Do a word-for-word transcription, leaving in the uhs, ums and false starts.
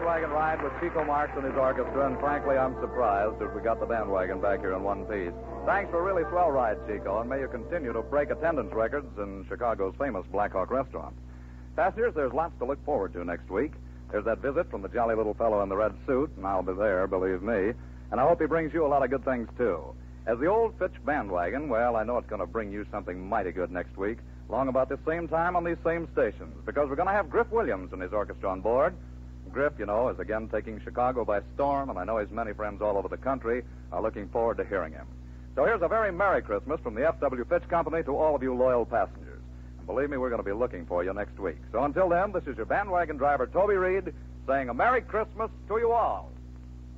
bandwagon ride with Chico Marx and his orchestra, and frankly, I'm surprised that we got the bandwagon back here in one piece. Thanks for a really swell ride, Chico, and may you continue to break attendance records in Chicago's famous Black Hawk restaurant. Passengers, there's lots to look forward to next week. There's that visit from the jolly little fellow in the red suit, and I'll be there, believe me. And I hope he brings you a lot of good things, too. As the old Fitch bandwagon, well, I know it's going to bring you something mighty good next week, long about this same time on these same stations, because we're going to have Griff Williams and his orchestra on board. Griff, you know, is again taking Chicago by storm, and I know his many friends all over the country are looking forward to hearing him. So here's a very Merry Christmas from the F W Fitch Company to all of you loyal passengers. And believe me, we're going to be looking for you next week. So until then, this is your bandwagon driver, Toby Reed, saying a Merry Christmas to you all.